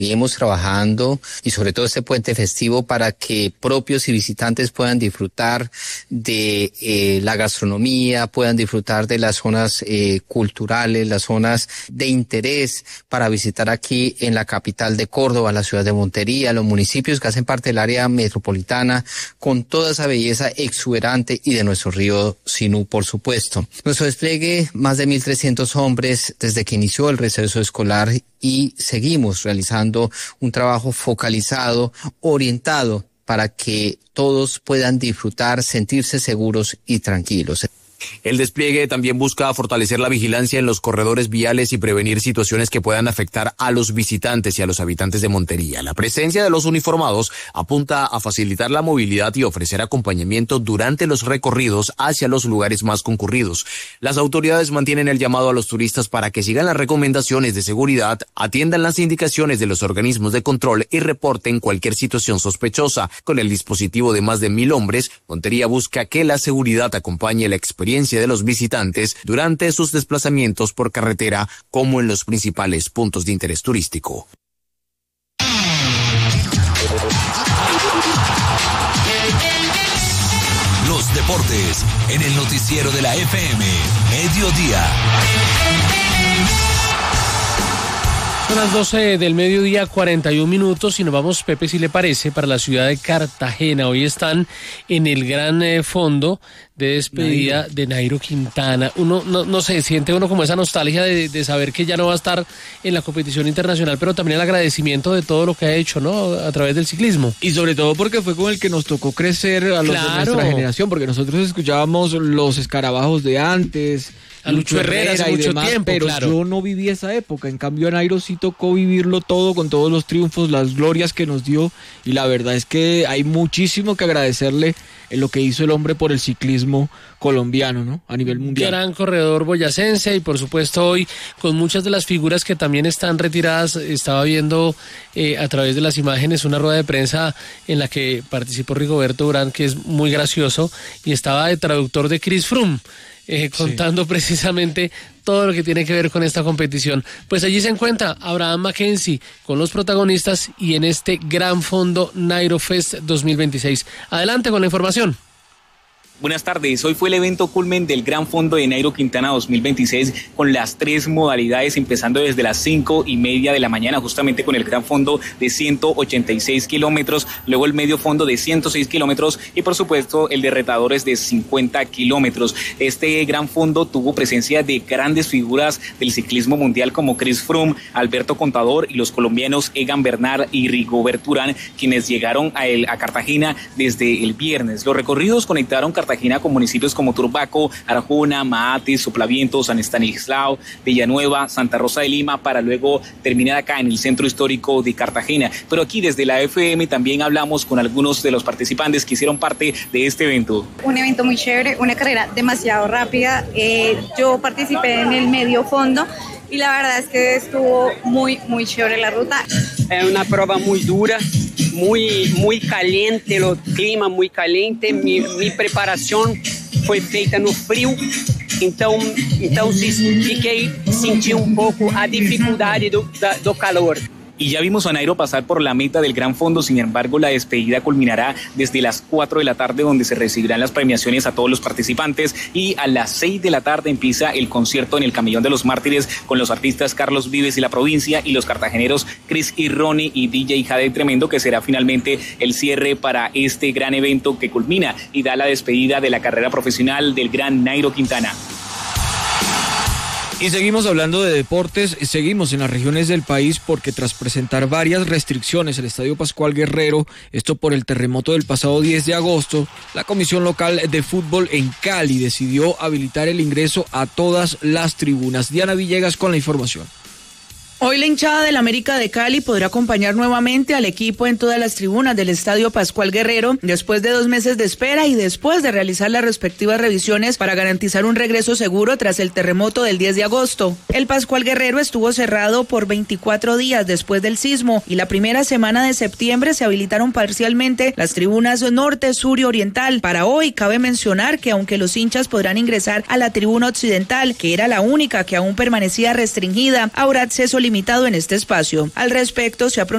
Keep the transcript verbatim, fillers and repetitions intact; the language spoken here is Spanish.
Seguimos trabajando y sobre todo este puente festivo para que propios y visitantes puedan disfrutar de eh, la gastronomía, puedan disfrutar de las zonas eh, culturales, las zonas de interés para visitar aquí en la capital de Córdoba, la ciudad de Montería, los municipios que hacen parte del área metropolitana, con toda esa belleza exuberante y de nuestro río Sinú, por supuesto. Nuestro despliegue, más de mil trescientos hombres desde que inició el receso escolar, y seguimos realizando un trabajo focalizado, orientado para que todos puedan disfrutar, sentirse seguros y tranquilos. El despliegue también busca fortalecer la vigilancia en los corredores viales y prevenir situaciones que puedan afectar a los visitantes y a los habitantes de Montería. La presencia de los uniformados apunta a facilitar la movilidad y ofrecer acompañamiento durante los recorridos hacia los lugares más concurridos. Las autoridades mantienen el llamado a los turistas para que sigan las recomendaciones de seguridad, atiendan las indicaciones de los organismos de control y reporten cualquier situación sospechosa. Con el dispositivo de más de mil hombres, Montería busca que la seguridad acompañe la experiencia de los visitantes durante sus desplazamientos por carretera, como en los principales puntos de interés turístico. Los deportes en el noticiero de la F M, Mediodía. Son las doce del mediodía, cuarenta y un minutos, y nos vamos, Pepe, si le parece, para la ciudad de Cartagena. Hoy están en el gran eh, fondo de despedida Nairo. de Nairo Quintana. Uno, no, no sé, siente uno como esa nostalgia de, de saber que ya no va a estar en la competición internacional, pero también el agradecimiento de todo lo que ha hecho, ¿no?, a través del ciclismo. Y sobre todo porque fue con el que nos tocó crecer a los Claro. de nuestra generación, porque nosotros escuchábamos los escarabajos de antes, A Lucho Herrera hace y mucho demás, tiempo, pero claro. yo no viví esa época. En cambio, a Nairo sí tocó vivirlo todo, con todos los triunfos, las glorias que nos dio, y la verdad es que hay muchísimo que agradecerle en lo que hizo el hombre por el ciclismo colombiano, ¿no?, a nivel mundial. Gran corredor boyacense, y por supuesto hoy con muchas de las figuras que también están retiradas. Estaba viendo eh, a través de las imágenes una rueda de prensa en la que participó Rigoberto Urán, que es muy gracioso, y estaba de traductor de Chris Froome. Eh, contando sí. precisamente todo lo que tiene que ver con esta competición. Pues allí se encuentra Abraham Mackenzie con los protagonistas y en este gran fondo Nairo Fest dos mil veintiséis. Adelante con la información. Buenas tardes, hoy fue el evento culmen del Gran Fondo de Nairo Quintana dos mil veintiséis con las tres modalidades, empezando desde las cinco y media de la mañana, justamente con el Gran Fondo de ciento ochenta y seis kilómetros, luego el Medio Fondo de ciento seis kilómetros y por supuesto el de retadores de cincuenta kilómetros. Este Gran Fondo tuvo presencia de grandes figuras del ciclismo mundial como Chris Froome, Alberto Contador y los colombianos Egan Bernal y Rigoberto Urán, quienes llegaron a, el, a Cartagena desde el viernes. Los recorridos conectaron Cartagena Cartagena con municipios como Turbaco, Arjona, Maate, Soplaviento, San Estanislao, Villanueva, Santa Rosa de Lima, para luego terminar acá en el centro histórico de Cartagena. Pero aquí desde la F M también hablamos con algunos de los participantes que hicieron parte de este evento. Un evento muy chévere, una carrera demasiado rápida. Eh, yo participé en el medio fondo y la verdad es que estuvo muy, muy chévere la ruta. Es una prueba muy dura, muy, muy caliente, el clima muy caliente. Mi, mi preparación fue feita no frío, então, então fiquei, senti um pouco a dificuldade do, do calor. Y ya vimos a Nairo pasar por la meta del Gran Fondo. Sin embargo, la despedida culminará desde las cuatro de la tarde, donde se recibirán las premiaciones a todos los participantes, y a las seis de la tarde empieza el concierto en el Camellón de los Mártires con los artistas Carlos Vives y La Provincia y los cartageneros Chris y Ronnie y D J Jade Tremendo, que será finalmente el cierre para este gran evento que culmina y da la despedida de la carrera profesional del gran Nairo Quintana. Y seguimos hablando de deportes, seguimos en las regiones del país porque tras presentar varias restricciones el Estadio Pascual Guerrero, esto por el terremoto del pasado diez de agosto, la Comisión Local de Fútbol en Cali decidió habilitar el ingreso a todas las tribunas. Diana Villegas con la información. Hoy la hinchada del América de Cali podrá acompañar nuevamente al equipo en todas las tribunas del Estadio Pascual Guerrero después de dos meses de espera y después de realizar las respectivas revisiones para garantizar un regreso seguro tras el terremoto del diez de agosto. El Pascual Guerrero estuvo cerrado por veinticuatro días después del sismo y la primera semana de septiembre se habilitaron parcialmente las tribunas norte, sur y oriental. Para hoy cabe mencionar que aunque los hinchas podrán ingresar a la tribuna occidental, que era la única que aún permanecía restringida, ahora acceso limitado limitado en este espacio. Al respecto, se ha